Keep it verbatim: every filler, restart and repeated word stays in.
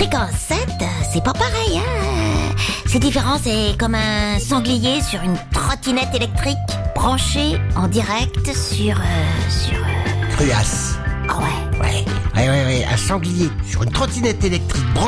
qu'en sept, c'est pas pareil, hein. C'est différent, c'est comme un sanglier sur une trottinette électrique branchée en direct sur... Euh, sur... Euh... Cruas. Ah ouais. Ouais, ouais, ouais, ouais, un sanglier sur une trottinette électrique branchée